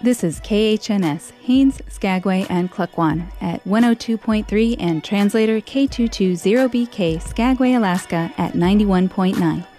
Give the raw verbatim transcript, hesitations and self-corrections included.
This is K H N S, Haines, Skagway, and Klukwan at one oh two point three and translator K two two zero B K, Skagway, Alaska at ninety-one point nine.